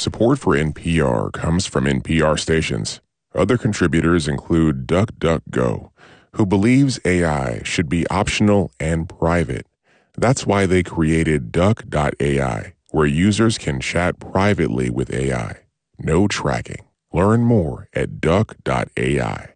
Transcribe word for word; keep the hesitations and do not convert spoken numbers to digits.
Support for N P R comes from N P R stations. Other contributors include DuckDuckGo, who believes A I should be optional and private. That's why they created Duck dot A I, where users can chat privately with A I. No tracking. Learn more at Duck dot A I.